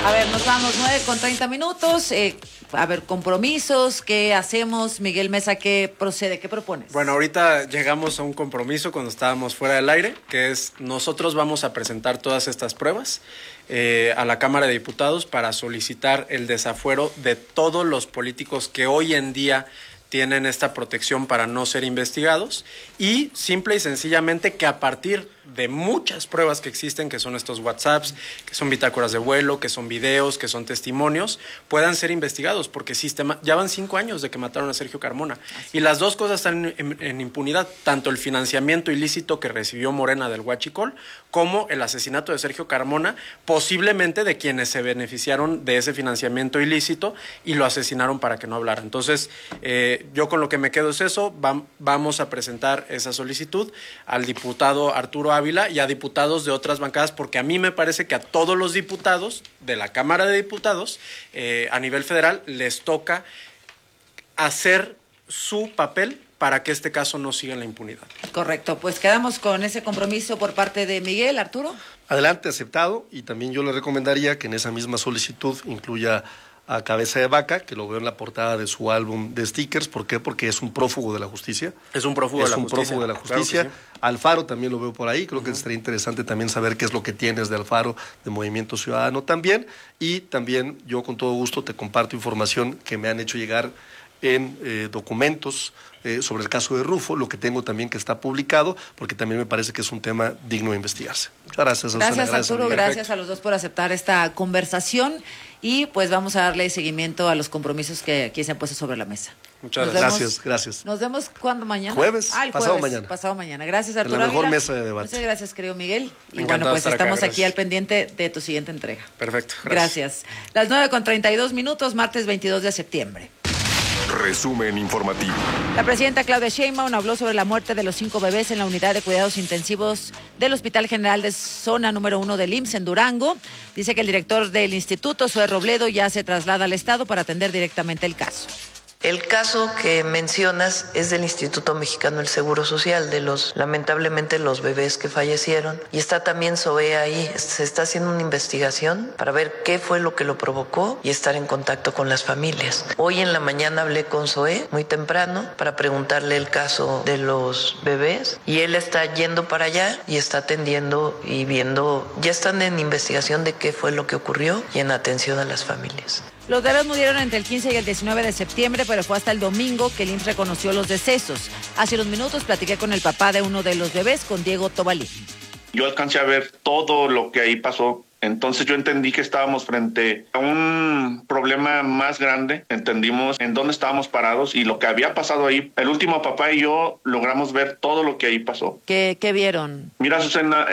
A ver, nos vamos 9:30. A ver, compromisos, ¿qué hacemos? Miguel Mesa, ¿qué procede? ¿Qué propones? Bueno, ahorita llegamos a un compromiso cuando estábamos fuera del aire, que es nosotros vamos a presentar todas estas pruebas a la Cámara de Diputados para solicitar el desafuero de todos los políticos que hoy en día tienen esta protección para no ser investigados y simple y sencillamente que a partir de muchas pruebas que existen, que son estos WhatsApps, que son bitácoras de vuelo, que son videos, que son testimonios, puedan ser investigados, porque ya van 5 años de que mataron a Sergio Carmona. Y las dos cosas están en impunidad, tanto el financiamiento ilícito que recibió Morena del Huachicol, como el asesinato de Sergio Carmona, posiblemente de quienes se beneficiaron de ese financiamiento ilícito y lo asesinaron para que no hablara. Entonces, yo con lo que me quedo es eso, vamos a presentar esa solicitud al diputado Arturo Ávila y a diputados de otras bancadas, porque a mí me parece que a todos los diputados de la Cámara de Diputados a nivel federal les toca hacer su papel para que este caso no siga en la impunidad. Correcto, pues quedamos con ese compromiso por parte de Miguel. Arturo. Adelante, aceptado, y también yo le recomendaría que en esa misma solicitud incluya a Cabeza de Vaca, que lo veo en la portada de su álbum de stickers. ¿Por qué? Porque es un prófugo de la justicia. Es un prófugo de la justicia. Es un prófugo de la justicia. Claro que sí. Alfaro también lo veo por ahí. Creo que sería interesante también saber qué es lo que tienes de Alfaro, de Movimiento Ciudadano también. Y también yo con todo gusto te comparto información que me han hecho llegar en documentos sobre el caso de Rufo, lo que tengo también que está publicado, porque también me parece que es un tema digno de investigarse. Muchas gracias, Susana. Gracias, Arturo, gracias a los dos por aceptar esta conversación y pues vamos a darle seguimiento a los compromisos que aquí se han puesto sobre la mesa. Muchas gracias. Nos vemos ¿cuándo? ¿Mañana? Jueves, el pasado jueves, mañana. Pasado mañana. Gracias, Arturo. La mejor Ávila. mesa de debate. Muchas gracias, querido Miguel. Y Encantado bueno, pues estamos acá, aquí al pendiente de tu siguiente entrega. Perfecto. Gracias. Las 9:32, martes 22 de septiembre. Resumen informativo. La presidenta Claudia Sheinbaum habló sobre la muerte de los 5 bebés en la unidad de cuidados intensivos del Hospital General de Zona número 1 del IMSS en Durango. Dice que el director del instituto, Zoe Robledo, ya se traslada al estado para atender directamente el caso. El caso que mencionas es del Instituto Mexicano del Seguro Social, lamentablemente los bebés que fallecieron. Y está también Zoe ahí. Se está haciendo una investigación para ver qué fue lo que lo provocó y estar en contacto con las familias. Hoy en la mañana hablé con Zoe muy temprano para preguntarle el caso de los bebés. Y él está yendo para allá y está atendiendo y viendo. Ya están en investigación de qué fue lo que ocurrió y en atención a las familias. Los bebés murieron entre el 15 y el 19 de septiembre, pero fue hasta el domingo que el IMSS reconoció los decesos. Hace unos minutos platiqué con el papá de uno de los bebés, con Diego Tobalí. Yo alcancé a ver todo lo que ahí pasó. Entonces yo entendí que estábamos frente a un problema más grande. Entendimos en dónde estábamos parados y lo que había pasado ahí. El último papá y yo logramos ver todo lo que ahí pasó. ¿Qué vieron? Mira, Susana,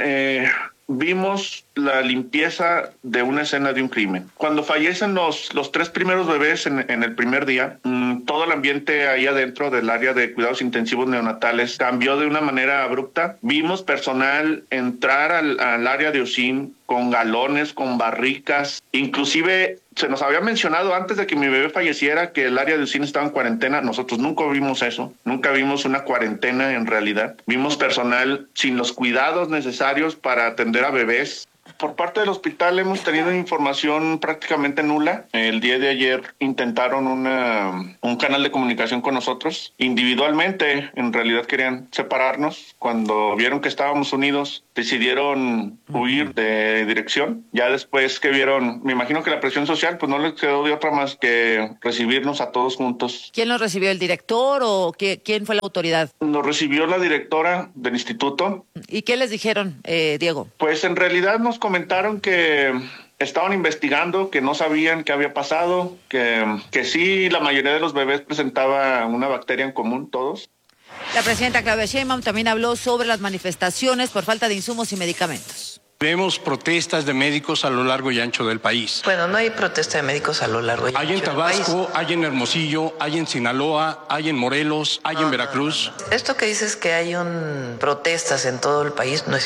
vimos la limpieza de una escena de un crimen. Cuando fallecen los 3 primeros bebés en el primer día, todo el ambiente ahí adentro del área de cuidados intensivos neonatales cambió de una manera abrupta. Vimos personal entrar al área de UCIN con galones, con barricas. Inclusive se nos había mencionado antes de que mi bebé falleciera que el área de UCIN estaba en cuarentena. Nosotros nunca vimos eso. Nunca vimos una cuarentena en realidad. Vimos personal sin los cuidados necesarios para atender a bebés. Por parte del hospital hemos tenido información prácticamente nula. El día de ayer intentaron un canal de comunicación con nosotros. Individualmente, en realidad querían separarnos. Cuando vieron que estábamos unidos, decidieron huir de dirección. Ya después que vieron, me imagino que la presión social, pues no les quedó de otra más que recibirnos a todos juntos. ¿Quién los recibió? ¿El director o quién fue la autoridad? Nos recibió la directora del instituto. ¿Y qué les dijeron, Diego? Pues en realidad nos comentaron que estaban investigando, que no sabían qué había pasado, que sí, la mayoría de los bebés presentaba una bacteria en común, todos. La presidenta Claudia Sheinbaum también habló sobre las manifestaciones por falta de insumos y medicamentos. Vemos protestas de médicos a lo largo y ancho del país. Bueno, no hay protesta de médicos a lo largo y ancho Hay en del Tabasco, país. hay en Hermosillo, hay en Sinaloa, hay en Morelos, hay en Veracruz. Esto que dices que hay protestas en todo el país no es cierto.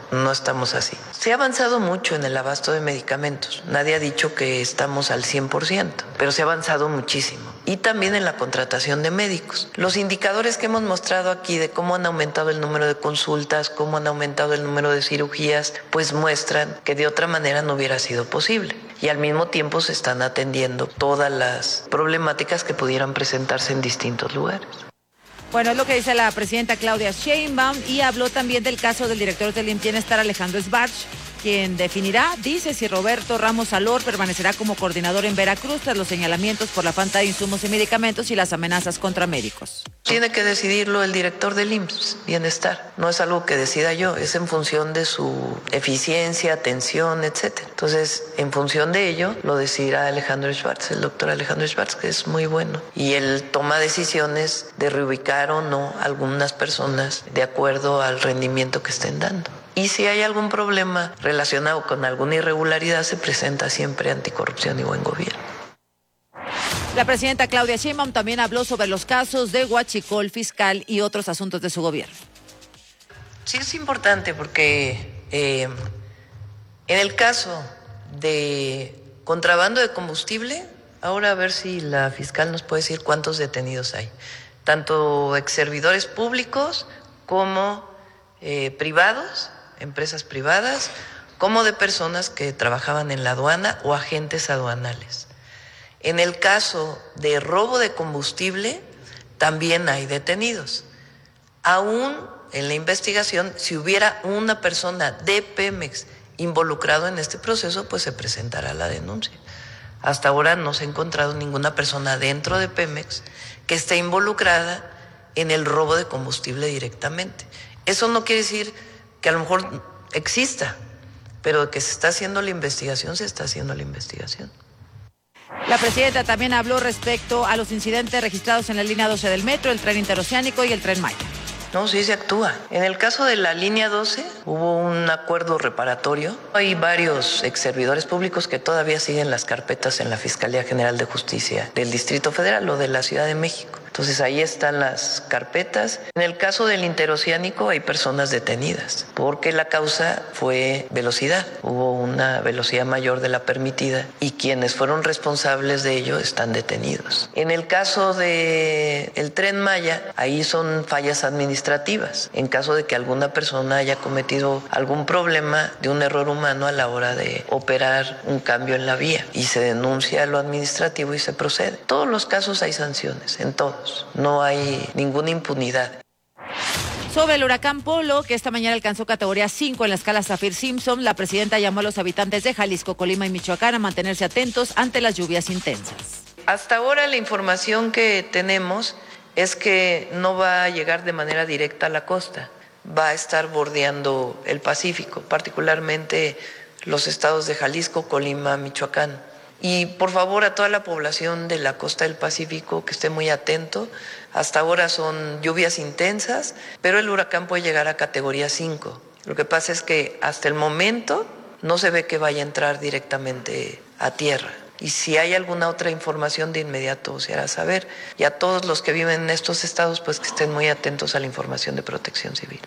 no estamos así. Se ha avanzado mucho en el abasto de medicamentos. Nadie ha dicho que estamos al 100%, pero se ha avanzado muchísimo. Y también en la contratación de médicos. Los indicadores que hemos mostrado aquí de cómo han aumentado el número de consultas, cómo han aumentado el número de cirugías, pues muestran que de otra manera no hubiera sido posible. Y al mismo tiempo se están atendiendo todas las problemáticas que pudieran presentarse en distintos lugares. Bueno, es lo que dice la presidenta Claudia Sheinbaum, y habló también del caso del director del IMSS Bienestar, Alejandro Schwartz, quien definirá, dice, si Roberto Ramos Salor permanecerá como coordinador en Veracruz tras los señalamientos por la falta de insumos y medicamentos y las amenazas contra médicos. Tiene que decidirlo el director del IMSS Bienestar. No es algo que decida yo, es en función de su eficiencia, atención, etcétera. Entonces, en función de ello, lo decidirá Alejandro Schwartz, el doctor Alejandro Schwartz, que es muy bueno. Y él toma decisiones de reubicar o no a algunas personas de acuerdo al rendimiento que estén dando. Y si hay algún problema relacionado con alguna irregularidad, se presenta siempre Anticorrupción y Buen Gobierno. La presidenta Claudia Sheinbaum también habló sobre los casos de huachicol fiscal y otros asuntos de su gobierno. Sí, es importante porque en el caso de contrabando de combustible, ahora a ver si la fiscal nos puede decir cuántos detenidos hay, tanto ex servidores públicos como privados, empresas privadas, como de personas que trabajaban en la aduana o agentes aduanales. En el caso de robo de combustible, también hay detenidos. Aún en la investigación, si hubiera una persona de Pemex involucrado en este proceso, pues se presentará la denuncia. Hasta ahora no se ha encontrado ninguna persona dentro de Pemex que esté involucrada en el robo de combustible directamente. Eso no quiere decir que a lo mejor exista, pero de que se está haciendo la investigación, se está haciendo la investigación. La presidenta también habló respecto a los incidentes registrados en la línea 12 del metro, el tren interoceánico y el tren Maya. No, sí se actúa. En el caso de la línea 12 hubo un acuerdo reparatorio. Hay varios exservidores públicos que todavía siguen las carpetas en la Fiscalía General de Justicia del Distrito Federal o de la Ciudad de México. Entonces ahí están las carpetas. En el caso del interoceánico hay personas detenidas porque la causa fue velocidad. Hubo una velocidad mayor de la permitida y quienes fueron responsables de ello están detenidos. En el caso del tren Maya, ahí son fallas administrativas. En caso de que alguna persona haya cometido algún problema de un error humano a la hora de operar un cambio en la vía y se denuncia lo administrativo y se procede. En todos los casos hay sanciones, en todos. No hay ninguna impunidad. Sobre el huracán Polo, que esta mañana alcanzó categoría 5 en la escala Saffir-Simpson, la presidenta llamó a los habitantes de Jalisco, Colima y Michoacán a mantenerse atentos ante las lluvias intensas. Hasta ahora la información que tenemos es que no va a llegar de manera directa a la costa, va a estar bordeando el Pacífico, particularmente los estados de Jalisco, Colima, Michoacán. Y por favor a toda la población de la costa del Pacífico que esté muy atento. Hasta ahora son lluvias intensas, pero el huracán puede llegar a categoría 5. Lo que pasa es que hasta el momento no se ve que vaya a entrar directamente a tierra. Y si hay alguna otra información, de inmediato se hará saber. Y a todos los que viven en estos estados, pues que estén muy atentos a la información de Protección Civil.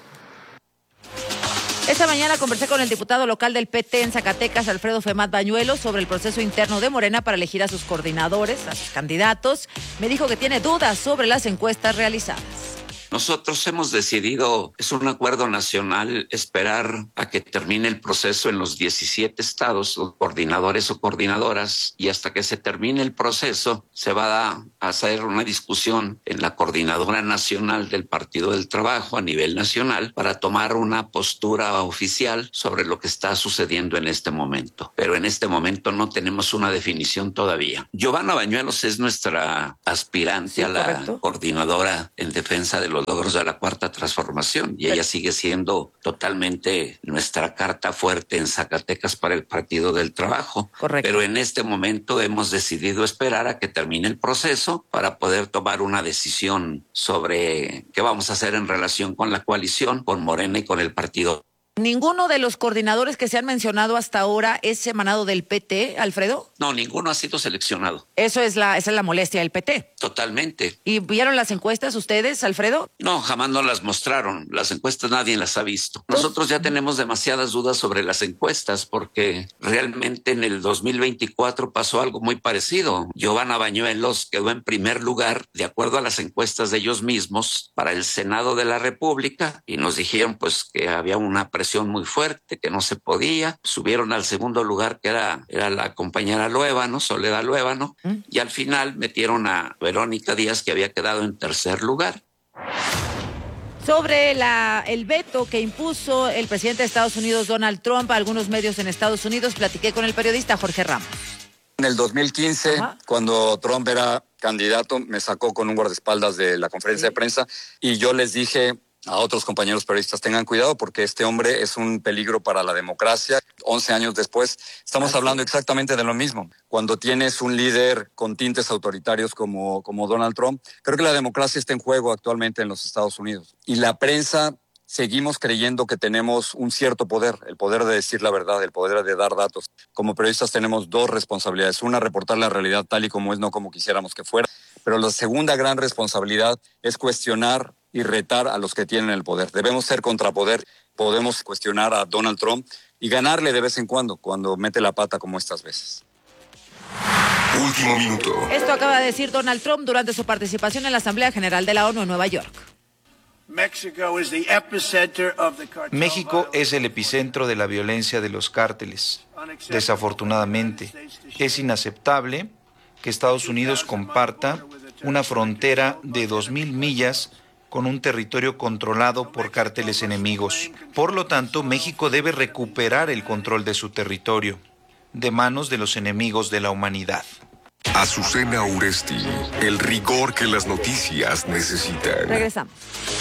Esta mañana conversé con el diputado local del PT en Zacatecas, Alfredo Femat Bañuelos, sobre el proceso interno de Morena para elegir a sus coordinadores, a sus candidatos. Me dijo que tiene dudas sobre las encuestas realizadas. Nosotros hemos decidido, es un acuerdo nacional, esperar a que termine el proceso en los 17 estados, los coordinadores o coordinadoras, y hasta que se termine el proceso se va a hacer una discusión en la coordinadora nacional del Partido del Trabajo a nivel nacional para tomar una postura oficial sobre lo que está sucediendo en este momento. Pero en este momento no tenemos una definición todavía. Giovanna Bañuelos es nuestra aspirante a la coordinadora en defensa de los logros de la Cuarta Transformación y ella sigue siendo totalmente nuestra carta fuerte en Zacatecas para el Partido del Trabajo. Correcto. Pero en este momento hemos decidido esperar a que termine el proceso para poder tomar una decisión sobre qué vamos a hacer en relación con la coalición, con Morena y con el Partido ¿Ninguno de los coordinadores que se han mencionado hasta ahora es emanado del PT, Alfredo? No, ninguno ha sido seleccionado. Esa es la molestia del PT. Totalmente. ¿Y vieron las encuestas ustedes, Alfredo? No, jamás nos las mostraron. Las encuestas nadie las ha visto. Nosotros ya tenemos demasiadas dudas sobre las encuestas porque realmente en el 2024 pasó algo muy parecido. Giovanna Bañuelos quedó en primer lugar de acuerdo a las encuestas de ellos mismos para el Senado de la República y nos dijeron pues que había una presión muy fuerte, que no se podía. Subieron al segundo lugar, que era la compañera Luébano, Soledad Luébano, y al final metieron a Verónica Díaz, que había quedado en tercer lugar. Sobre el veto que impuso el presidente de Estados Unidos, Donald Trump, a algunos medios en Estados Unidos, platiqué con el periodista Jorge Ramos. En el 2015, cuando Trump era candidato, me sacó con un guardaespaldas de la conferencia de prensa y yo les dije a otros compañeros periodistas, tengan cuidado porque este hombre es un peligro para la democracia. 11 años después, estamos hablando exactamente de lo mismo. Cuando tienes un líder con tintes autoritarios como Donald Trump, creo que la democracia está en juego actualmente en los Estados Unidos. Y la prensa, seguimos creyendo que tenemos un cierto poder, el poder de decir la verdad, el poder de dar datos. Como periodistas tenemos dos responsabilidades. Una, reportar la realidad tal y como es, no como quisiéramos que fuera. Pero la segunda gran responsabilidad es cuestionar y retar a los que tienen el poder. Debemos ser contrapoder. Podemos cuestionar a Donald Trump y ganarle de vez en cuando mete la pata como estas veces. Último minuto. Esto acaba de decir Donald Trump durante su participación en la Asamblea General de la ONU en Nueva York. México es el epicentro de la violencia de los cárteles. Desafortunadamente, es inaceptable que Estados Unidos comparta una frontera de 2,000 millas con un territorio controlado por cárteles enemigos. Por lo tanto, México debe recuperar el control de su territorio, de manos de los enemigos de la humanidad. Azucena Uresti, el rigor que las noticias necesitan. Regresamos.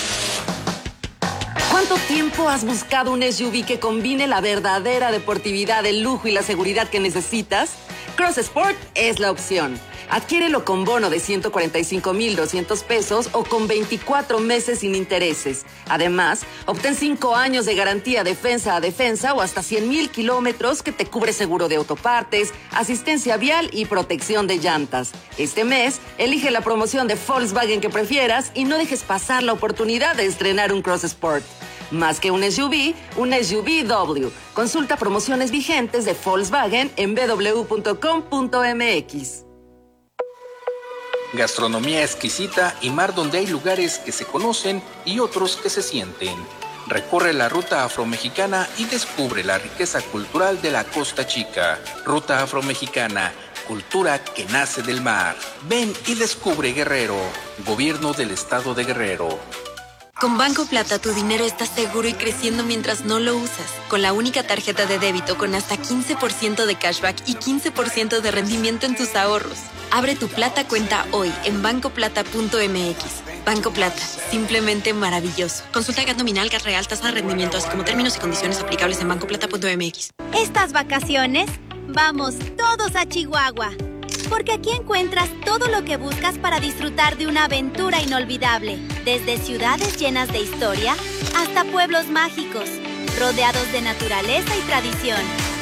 ¿Cuánto tiempo has buscado un SUV que combine la verdadera deportividad, el lujo y la seguridad que necesitas? Cross Sport es la opción. Adquiérelo con bono de 145,200 pesos o con 24 meses sin intereses. Además, obtén 5 años de garantía defensa a defensa o hasta 100,000 kilómetros que te cubre seguro de autopartes, asistencia vial y protección de llantas. Este mes, elige la promoción de Volkswagen que prefieras y no dejes pasar la oportunidad de estrenar un Cross Sport. Más que un SUV W. Consulta promociones vigentes de Volkswagen en www.com.mx. Gastronomía exquisita y mar donde hay lugares que se conocen y otros que se sienten. Recorre la Ruta Afromexicana y descubre la riqueza cultural de la Costa Chica. Ruta Afromexicana, cultura que nace del mar. Ven y descubre Guerrero. Gobierno del Estado de Guerrero. Con Banco Plata tu dinero está seguro y creciendo mientras no lo usas. Con la única tarjeta de débito con hasta 15% de cashback y 15% de rendimiento en tus ahorros. Abre tu Plata cuenta hoy en bancoplata.mx. Banco Plata, simplemente maravilloso. Consulta GAT nominal, GAT real, tasa de rendimiento, así como términos y condiciones aplicables en bancoplata.mx. Estas vacaciones, vamos todos a Chihuahua. Porque aquí encuentras todo lo que buscas para disfrutar de una aventura inolvidable. Desde ciudades llenas de historia hasta pueblos mágicos, rodeados de naturaleza y tradición.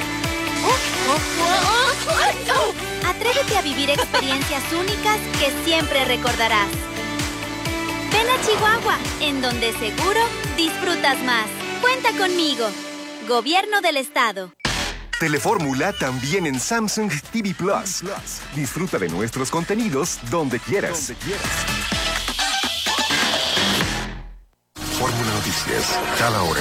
Atrévete a vivir experiencias únicas que siempre recordarás. Ven a Chihuahua, en donde seguro disfrutas más. Cuenta conmigo. Gobierno del Estado. Telefórmula también en Samsung TV Plus. Disfruta de nuestros contenidos donde quieras. Fórmula Noticias, cada hora.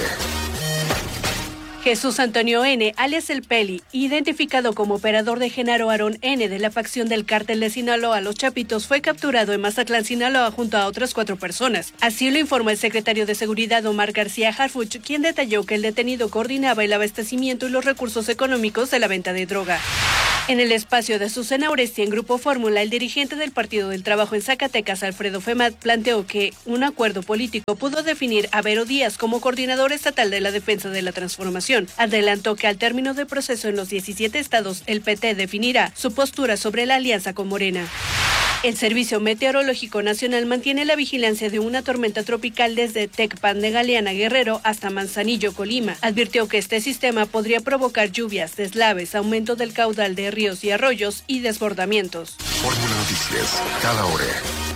Jesús Antonio N., alias El Peli, identificado como operador de Genaro Aarón N. de la facción del cártel de Sinaloa Los Chapitos, fue capturado en Mazatlán, Sinaloa, junto a otras 4 personas. Así lo informó el secretario de Seguridad, Omar García Harfuch, quien detalló que el detenido coordinaba el abastecimiento y los recursos económicos de la venta de droga. En el espacio de Azucena Uresti en Grupo Fórmula, el dirigente del Partido del Trabajo en Zacatecas, Alfredo Femat, planteó que un acuerdo político pudo definir a Vero Díaz como coordinador estatal de la defensa de la transformación. Adelantó que al término del proceso en los 17 estados, el PT definirá su postura sobre la alianza con Morena. El Servicio Meteorológico Nacional mantiene la vigilancia de una tormenta tropical desde Tecpan de Galeana, Guerrero, hasta Manzanillo, Colima. Advirtió que este sistema podría provocar lluvias, deslaves, aumento del caudal de ríos y arroyos y desbordamientos. Fórmula Noticias, cada hora.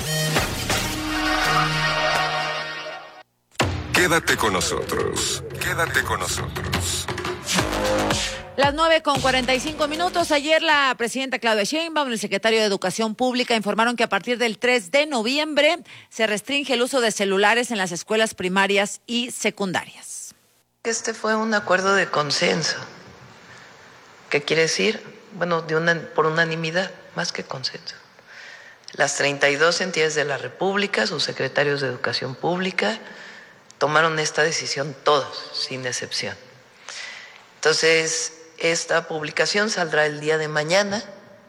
Quédate con nosotros. Quédate con nosotros. Las 9:45. Ayer la presidenta Claudia Sheinbaum y el secretario de Educación Pública informaron que a partir del 3 de noviembre se restringe el uso de celulares en las escuelas primarias y secundarias. Este fue un acuerdo de consenso. ¿Qué quiere decir? Bueno, por unanimidad, más que consenso. Las 32 entidades de la República, sus secretarios de Educación Pública, tomaron esta decisión todos, sin excepción. Entonces, esta publicación saldrá el día de mañana,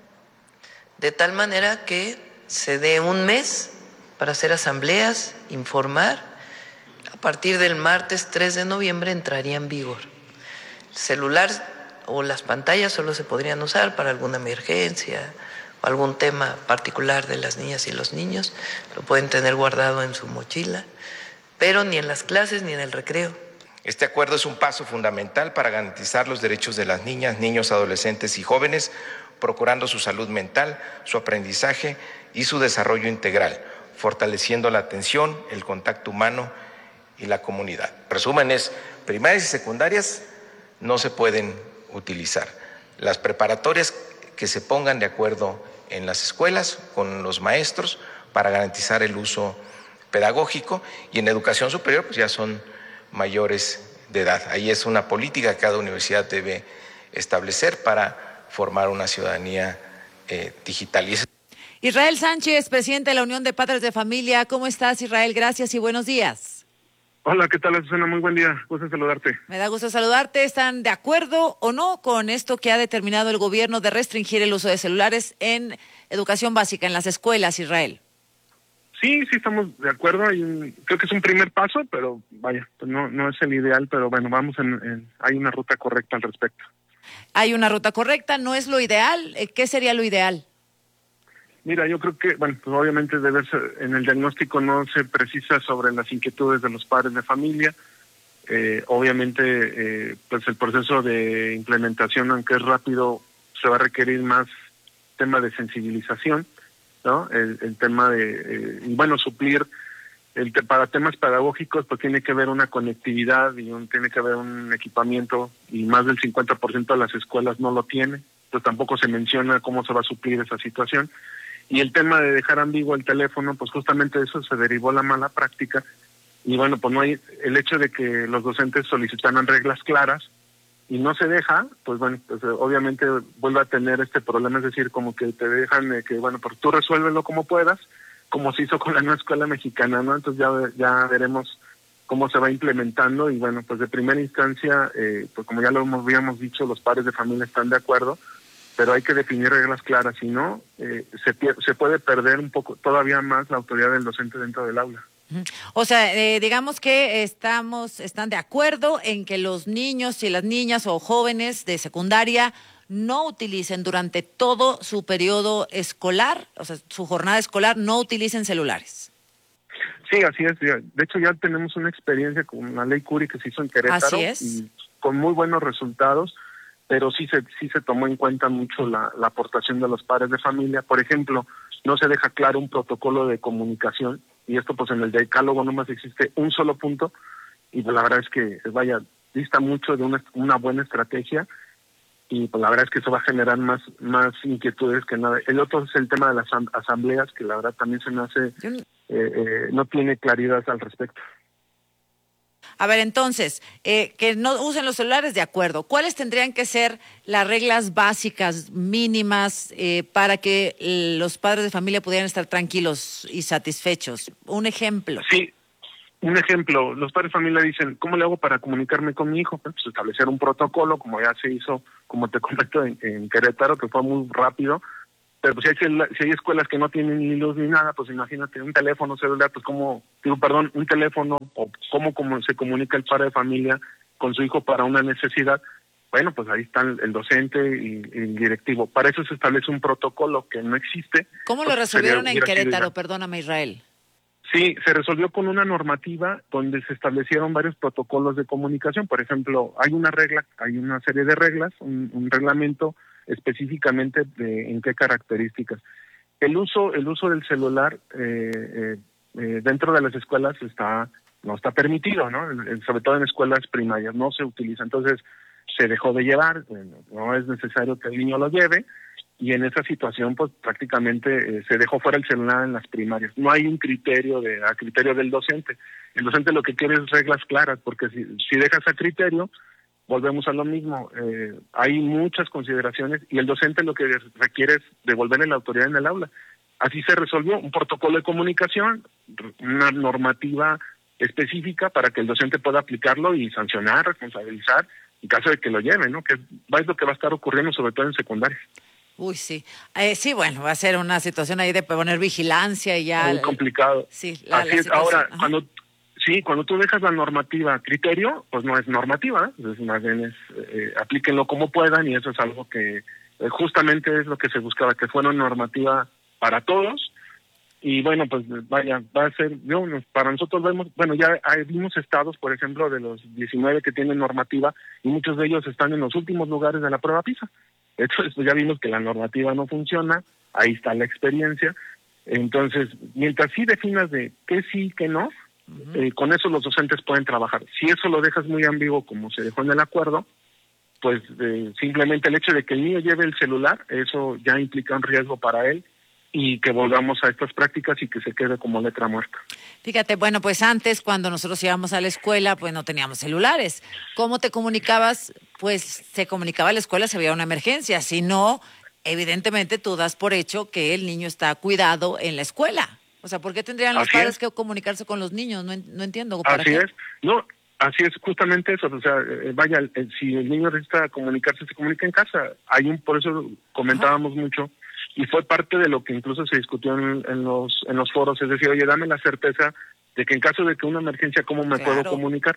de tal manera que se dé un mes para hacer asambleas, informar. A partir del martes 3 de noviembre entraría en vigor. El celular o las pantallas solo se podrían usar para alguna emergencia o algún tema particular de las niñas y los niños. Lo pueden tener guardado en su mochila, pero ni en las clases ni en el recreo. Este acuerdo es un paso fundamental para garantizar los derechos de las niñas, niños, adolescentes y jóvenes, procurando su salud mental, su aprendizaje y su desarrollo integral, fortaleciendo la atención, el contacto humano y la comunidad. Resúmenes, primarias y secundarias no se pueden utilizar. Las preparatorias que se pongan de acuerdo en las escuelas con los maestros para garantizar el uso pedagógico, y en educación superior pues ya son mayores de edad. Ahí es una política que cada universidad debe establecer para formar una ciudadanía digital. Israel Sánchez, presidente de la Unión de Padres de Familia. ¿Cómo estás, Israel? Gracias y buenos días. Hola, ¿qué tal, Susana? Muy buen día. Gusto saludarte. Me da gusto saludarte. ¿Están de acuerdo o no con esto que ha determinado el gobierno de restringir el uso de celulares en educación básica, en las escuelas, Israel? Sí, estamos de acuerdo. Creo que es un primer paso, pero vaya, pues no es el ideal, pero bueno, hay una ruta correcta al respecto. Hay una ruta correcta, no es lo ideal. ¿Qué sería lo ideal? Mira, yo creo que, bueno, pues obviamente en el diagnóstico no se precisa sobre las inquietudes de los padres de familia. Obviamente, pues el proceso de implementación, aunque es rápido, se va a requerir más tema de sensibilización, ¿no? El tema de, suplir, para temas pedagógicos, pues tiene que haber una conectividad y tiene que haber un equipamiento, y más del 50% de las escuelas no lo tiene, pues tampoco se menciona cómo se va a suplir esa situación. Y el tema de dejar ambiguo el teléfono, pues justamente de eso se derivó la mala práctica, y bueno, pues no hay el hecho de que los docentes solicitaran reglas claras, y no se deja, pues bueno, pues obviamente vuelve a tener este problema, es decir, como que te dejan que, bueno, pues tú resuélvelo como puedas, como se hizo con la nueva escuela mexicana, ¿no? Entonces ya veremos cómo se va implementando, y bueno, pues de primera instancia, pues como ya lo habíamos dicho, los padres de familia están de acuerdo, pero hay que definir reglas claras, si no, se puede perder un poco, todavía más la autoridad del docente dentro del aula. O sea, digamos que están de acuerdo en que los niños y las niñas o jóvenes de secundaria no utilicen durante todo su periodo escolar, o sea, su jornada escolar, no utilicen celulares. Sí, así es. De hecho, ya tenemos una experiencia con la ley Curi que se hizo en Querétaro. Así es. Y con muy buenos resultados, pero sí se tomó en cuenta mucho la aportación de los padres de familia. Por ejemplo, no se deja claro un protocolo de comunicación, y esto pues en el decálogo nomás existe un solo punto, y pues la verdad es que dista mucho de una buena estrategia, y pues la verdad es que eso va a generar más inquietudes que nada. El otro es el tema de las asambleas, que la verdad también se me hace, no tiene claridad al respecto. A ver, entonces, que no usen los celulares, de acuerdo. ¿Cuáles tendrían que ser las reglas básicas, mínimas, para que los padres de familia pudieran estar tranquilos y satisfechos? Un ejemplo. Sí, un ejemplo. Los padres de familia dicen, ¿cómo le hago para comunicarme con mi hijo? Pues establecer un protocolo, como ya se hizo, como te comento, en Querétaro, que fue muy rápido. Pero pues si hay escuelas que no tienen ni luz ni nada, pues imagínate un teléfono celular, pues un teléfono, o cómo se comunica el padre de familia con su hijo para una necesidad, bueno, pues ahí está el docente y el directivo. Para eso se establece un protocolo que no existe. ¿Cómo lo resolvieron en Querétaro? Perdóname, Israel. Sí, se resolvió con una normativa donde se establecieron varios protocolos de comunicación. Por ejemplo, hay una serie de reglas, un reglamento específicamente de en qué características. El uso del celular dentro de las escuelas no está permitido, ¿no? Sobre todo en escuelas primarias no se utiliza. Entonces se dejó de llevar, no es necesario que el niño lo lleve, y en esa situación pues prácticamente se dejó fuera el celular en las primarias. No hay un criterio a criterio del docente. El docente lo que quiere es reglas claras, porque si dejas a criterio, volvemos a lo mismo. Hay muchas consideraciones y el docente lo que requiere es devolverle la autoridad en el aula. Así se resolvió un protocolo de comunicación, una normativa específica para que el docente pueda aplicarlo y sancionar, responsabilizar en caso de que lo lleve, ¿no? Que es lo que va a estar ocurriendo sobre todo en secundaria. Uy, sí. Sí, bueno, va a ser una situación ahí de poner vigilancia y ya. Muy complicado. Sí, así es. Ahora, cuando tú dejas la normativa a criterio, pues no es normativa, entonces más bien aplíquenlo como puedan, y eso es algo que justamente es lo que se buscaba, que fuera una normativa para todos. Y bueno, pues vaya, va a ser, para nosotros vimos estados, por ejemplo, de los 19 que tienen normativa, y muchos de ellos están en los últimos lugares de la prueba PISA. Entonces, pues ya vimos que la normativa no funciona, ahí está la experiencia. Entonces, mientras sí definas de qué sí, qué no, con eso los docentes pueden trabajar. Si eso lo dejas muy ambiguo, como se dejó en el acuerdo, pues simplemente el hecho de que el niño lleve el celular, eso ya implica un riesgo para él, y que volvamos a estas prácticas y que se quede como letra muerta. Fíjate, bueno, pues antes cuando nosotros íbamos a la escuela, pues no teníamos celulares. ¿Cómo te comunicabas? Pues se comunicaba a la escuela si había una emergencia. Si no, evidentemente tú das por hecho que el niño está cuidado en la escuela. O sea, ¿por qué tendrían los padres que comunicarse con los niños? No entiendo. Así es. No, así es justamente eso. O sea, si el niño necesita comunicarse, se comunica en casa. Por eso comentábamos mucho. Y fue parte de lo que incluso se discutió en los foros, es decir, oye, dame la certeza de que en caso de que una emergencia, ¿cómo me puedo comunicar?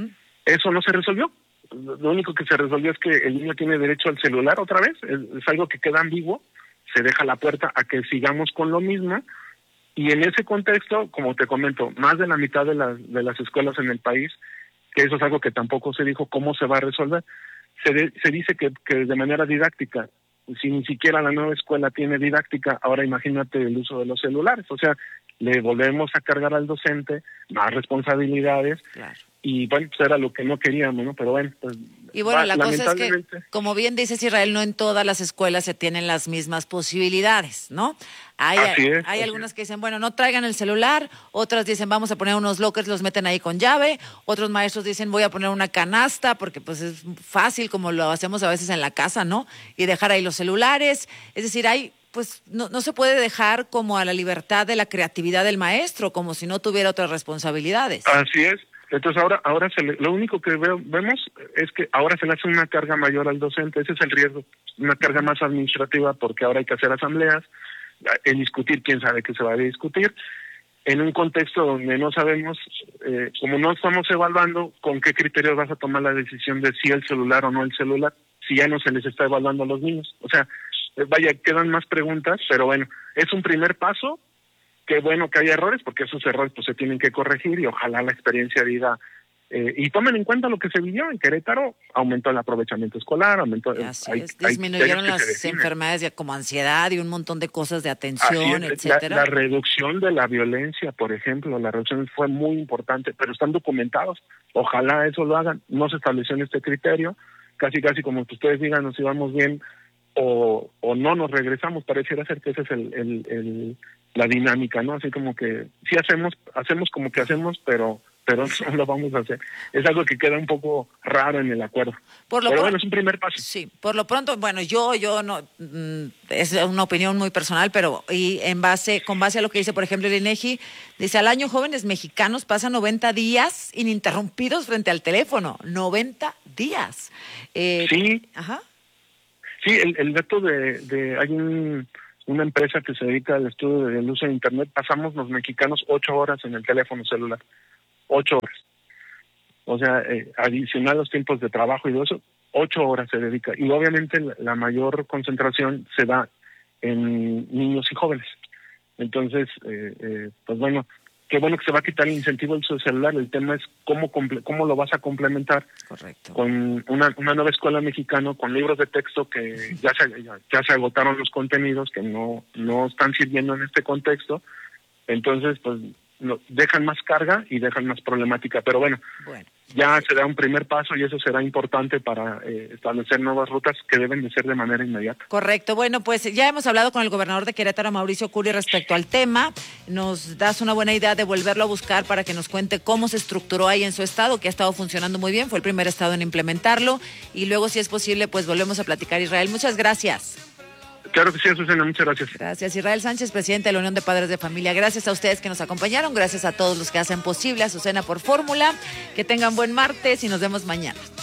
Eso no se resolvió. Lo único que se resolvió es que el niño tiene derecho al celular otra vez, es algo que queda ambiguo, se deja la puerta a que sigamos con lo mismo, y en ese contexto, como te comento, más de la mitad de las escuelas en el país, que eso es algo que tampoco se dijo cómo se va a resolver, se dice que de manera didáctica. Si ni siquiera la nueva escuela tiene didáctica, ahora imagínate el uso de los celulares. O sea, le volvemos a cargar al docente más responsabilidades. Claro. Y bueno, pues era lo que no queríamos, ¿no? Pero bueno, pues... Y bueno, la cosa es que, como bien dices, Israel, no en todas las escuelas se tienen las mismas posibilidades, ¿no? Hay algunas que dicen, bueno, no traigan el celular, otras dicen, vamos a poner unos lockers, los meten ahí con llave, otros maestros dicen, voy a poner una canasta, porque pues es fácil, como lo hacemos a veces en la casa, ¿no? Y dejar ahí los celulares, es decir, pues no se puede dejar como a la libertad de la creatividad del maestro, como si no tuviera otras responsabilidades. Así es. Entonces ahora lo único que vemos es que ahora se le hace una carga mayor al docente. Ese es el riesgo, una carga más administrativa, porque ahora hay que hacer asambleas, el discutir, quién sabe qué se va a discutir, en un contexto donde no sabemos, como no estamos evaluando con qué criterios vas a tomar la decisión de si el celular o no el celular, si ya no se les está evaluando a los niños. O sea, quedan más preguntas, pero bueno, es un primer paso. Qué bueno que haya errores, porque esos errores pues se tienen que corregir, y ojalá la experiencia diga, y tomen en cuenta lo que se vivió en Querétaro, aumentó el aprovechamiento escolar, disminuyeron las enfermedades como ansiedad y un montón de cosas de atención, etcétera. La reducción de la violencia, por ejemplo, la reducción fue muy importante, pero están documentados, ojalá eso lo hagan. No se estableció en este criterio, casi como que ustedes digan, nos íbamos bien o no nos regresamos. Pareciera ser que ese es la dinámica, ¿no? Así como que sí hacemos como que hacemos, pero no lo vamos a hacer. Es algo que queda un poco raro en el acuerdo. Pero bueno, es un primer paso. Sí, por lo pronto, bueno, yo no, es una opinión muy personal, pero con base a lo que dice, por ejemplo, el INEGI, dice, al año jóvenes mexicanos pasan 90 días ininterrumpidos frente al teléfono. 90 días. Sí. Ajá. Sí, el dato hay una empresa que se dedica al estudio del uso de Internet, pasamos los mexicanos 8 horas en el teléfono celular. 8 horas. O sea, adicional a los tiempos de trabajo y de eso, 8 horas se dedica. Y obviamente la mayor concentración se da en niños y jóvenes. Entonces, pues bueno, qué bueno que se va a quitar el incentivo del uso celular. El tema es cómo lo vas a complementar. Correcto. Con una nueva escuela mexicana, con libros de texto que ya se agotaron los contenidos, que no están sirviendo en este contexto. Entonces, pues dejan más carga y dejan más problemática. Pero bueno, ya se da un primer paso y eso será importante para establecer nuevas rutas que deben de ser de manera inmediata. Correcto. Bueno, pues ya hemos hablado con el gobernador de Querétaro, Mauricio Curi, respecto al tema. Nos das una buena idea de volverlo a buscar para que nos cuente cómo se estructuró ahí en su estado, que ha estado funcionando muy bien. Fue el primer estado en implementarlo. Y luego, si es posible, pues volvemos a platicar. Israel, muchas gracias. Claro que sí, Azucena, muchas gracias. Gracias, Israel Sánchez, presidente de la Unión de Padres de Familia. Gracias a ustedes que nos acompañaron, gracias a todos los que hacen posible Azucena por Fórmula. Que tengan buen martes y nos vemos mañana.